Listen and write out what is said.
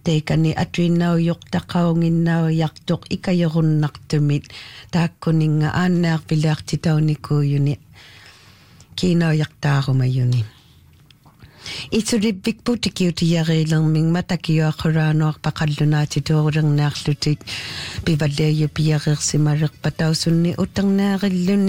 teikani atuinau yoqtaqaunginnau yartuq ikayorunnartumit taakkuninga aannaarpilaartitaunikuuyuni kiinaujartaarumayuni itsulippiqpu tikiutiariilerming matakiuaquraanuarpaqallunaatituulernaarlutik pivalleeyu piareersimalerpatausunni uternaarilluni